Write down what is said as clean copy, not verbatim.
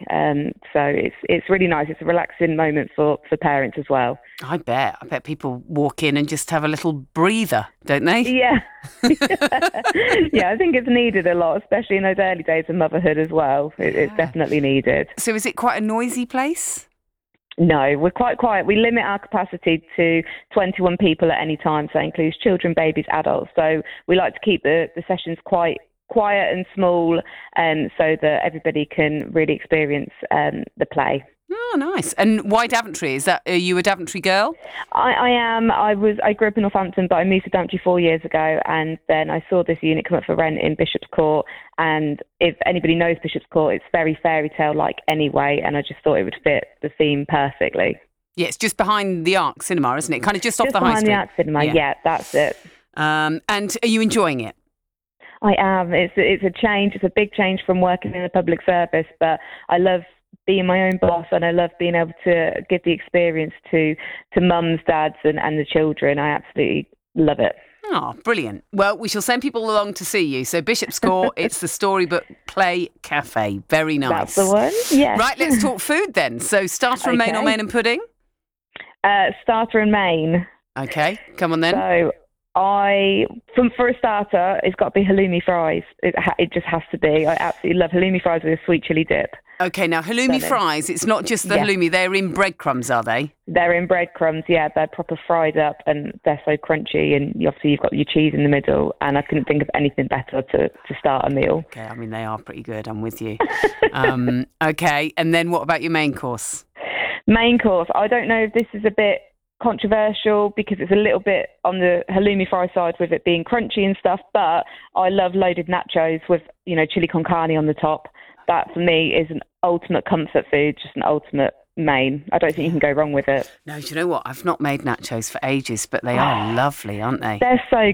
So it's really nice. It's a relaxing moment for parents as well. I bet. I bet people walk in and just have a little breather, don't they? Yeah. Yeah, I think it's needed a lot, especially in those early days of motherhood as well. It's Yeah. definitely needed. So is it quite a noisy place? No, we're quite quiet. We limit our capacity to 21 people at any time, so that includes children, babies, adults. So we like to keep the sessions quite quiet and small, so that everybody can really experience the play. Oh, nice. And why Daventry? Are you a Daventry girl? I am. I grew up in Northampton, but I moved to Daventry 4 years ago, and then I saw this unit come up for rent in Bishop's Court. And if anybody knows Bishop's Court, it's very fairy tale like anyway, and I just thought it would fit the theme perfectly. Yeah, it's just behind the Arc Cinema, isn't it? Kind of just off the high Behind street. the Art Cinema, yeah, that's it. And are you enjoying it? I am. It's a change. It's a big change from working in the public service, but I love being my own boss, and I love being able to give the experience to mums, dads, and the children. I absolutely love it. Oh, brilliant. Well, we shall send people along to see you. So Bishop's Court, it's the Storybook Play Cafe. Very nice. That's the one, yeah. Right, let's talk food then. So starter and main or main and pudding? Starter and main. Okay, come on then. So for a starter, it's got to be halloumi fries. It just has to be. I absolutely love halloumi fries with a sweet chili dip. Okay, now halloumi fries, it's not just the halloumi, they're in breadcrumbs, are they? They're in breadcrumbs, yeah. They're proper fried up and they're so crunchy, and obviously you've got your cheese in the middle, and I couldn't think of anything better to start a meal. Okay, I mean, they are pretty good, I'm with you. Okay, and then what about your main course? Main course, I don't know if this is a bit controversial because it's a little bit on the halloumi fry side with it being crunchy and stuff, but I love loaded nachos with, chili con carne on the top. That for me is an ultimate comfort food, just an ultimate main. I don't think you can go wrong with it. No, do you know what? I've not made nachos for ages, but they are lovely, aren't they? They're so